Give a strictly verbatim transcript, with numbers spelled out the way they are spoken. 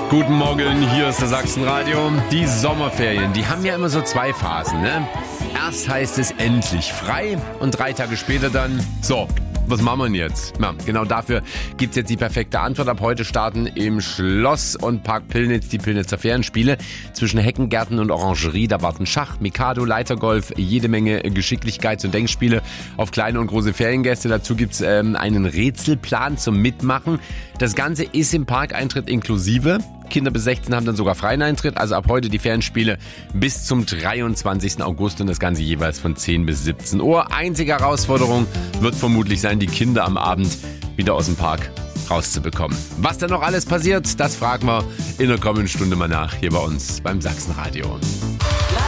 Guten Morgen, hier ist der Sachsenradio. Die Sommerferien, die haben ja immer so zwei Phasen, ne? Erst heißt es endlich frei und drei Tage später dann, so, was machen wir denn jetzt? Ja, genau dafür gibt's jetzt die perfekte Antwort. Ab heute starten im Schloss und Park Pillnitz die Pillnitzer Ferienspiele. Zwischen Heckengärten und Orangerie, da warten Schach, Mikado, Leitergolf, jede Menge Geschicklichkeits- und Denkspiele auf kleine und große Feriengäste. Dazu gibt's ähm, einen Rätselplan zum Mitmachen. Das Ganze ist im Parkeintritt inklusive. Kinder bis sechzehn haben dann sogar freien Eintritt. Also ab heute die Ferienspiele bis zum dreiundzwanzigsten August und das Ganze jeweils von zehn bis siebzehn Uhr. Einzige Herausforderung wird vermutlich sein, die Kinder am Abend wieder aus dem Park rauszubekommen. Was dann noch alles passiert, das fragen wir in der kommenden Stunde mal nach hier bei uns beim Sachsenradio.